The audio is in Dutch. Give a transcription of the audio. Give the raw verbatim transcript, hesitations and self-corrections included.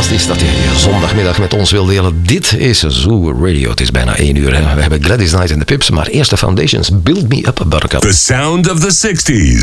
fantastisch dat je je zondagmiddag met ons wil delen. Dit is Zoo Radio. Het is bijna één uur. Hè. We hebben Gladys Knight en de Pips, maar eerst de Foundations. Build Me Up, Buttercup. The sound of the sixties.